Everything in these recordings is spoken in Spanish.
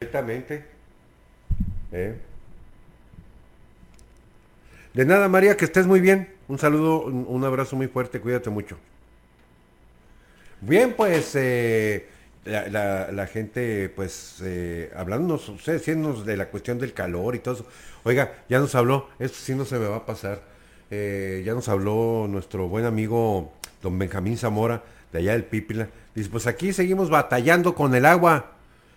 Perfectamente. ¿eh? De nada, María, que estés muy bien. Un saludo, un abrazo muy fuerte, cuídate mucho. Bien, pues la gente, pues hablándonos, ustedes diciéndonos de la cuestión del calor y todo eso. Oiga, ya nos habló, esto sí no se me va a pasar. Ya nos habló nuestro buen amigo don Benjamín Zamora, de allá del Pípila. Dice, pues aquí seguimos batallando con el agua.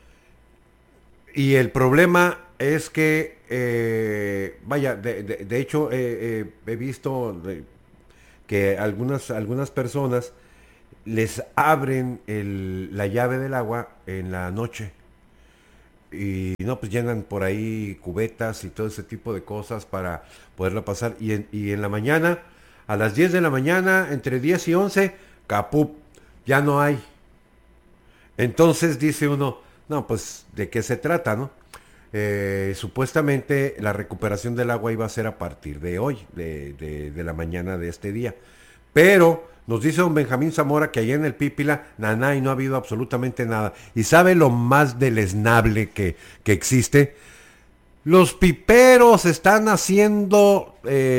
Y el problema es que, vaya, de hecho, he visto que algunas personas les abren la llave del agua en la noche y no, pues llenan por ahí cubetas y todo ese tipo de cosas para poderla pasar. Y en la mañana, a las 10 de la mañana, entre 10 y 11 capup, ya no hay. Entonces dice uno, no, pues de qué se trata, ¿no? Supuestamente la recuperación del agua iba a ser a partir de hoy, de la mañana de este día. Pero nos dice don Benjamín Zamora que allá en el Pípila, naná, y no ha habido absolutamente nada. ¿Y sabe lo más deleznable que existe? Los piperos están haciendo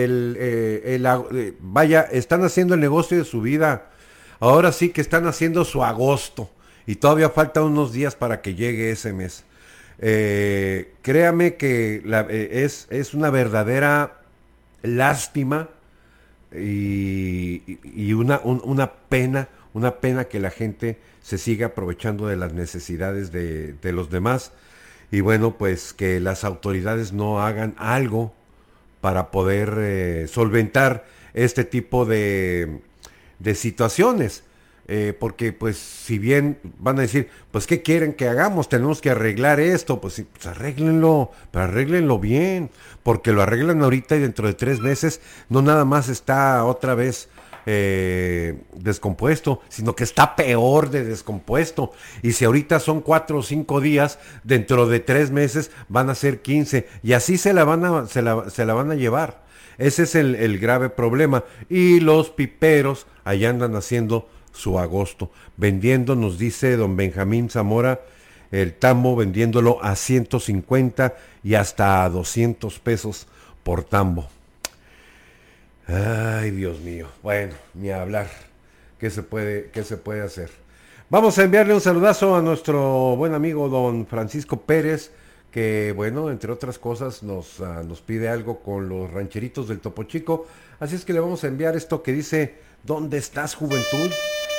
vaya, están haciendo el negocio de su vida. Ahora sí que están haciendo su agosto. Y todavía faltan unos días para que llegue ese mes. Créame que es una verdadera lástima y una pena que la gente se siga aprovechando de las necesidades de los demás. Y bueno, pues que las autoridades no hagan algo para poder solventar este tipo de situaciones. Porque pues si bien van a decir, pues ¿qué quieren que hagamos? Tenemos que arreglar esto, pues, sí, pues arréglenlo, pero arréglenlo bien, porque lo arreglan ahorita y dentro de 3 meses no nada más está otra vez descompuesto, sino que está peor de descompuesto. Y si ahorita son 4 o 5 días, dentro de 3 meses van a ser 15 y así se la van a llevar. Ese es el grave problema. Y los piperos allá andan haciendo su agosto, vendiendo, nos dice don Benjamín Zamora, el tambo vendiéndolo a 150 y hasta a 200 pesos por tambo. Ay, Dios mío. Bueno, ni hablar. ¿Qué se puede hacer? Vamos a enviarle un saludazo a nuestro buen amigo don Francisco Pérez, que bueno, entre otras cosas nos pide algo con los rancheritos del Topo Chico. Así es que le vamos a enviar esto que dice, ¿dónde estás, juventud?